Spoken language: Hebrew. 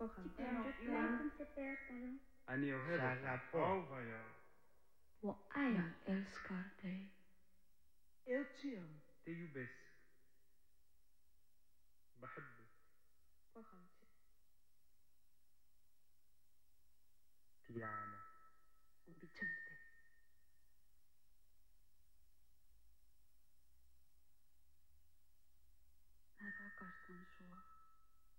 אני אוהב אותך. 我爱你 älskar dig. تيوبس بحب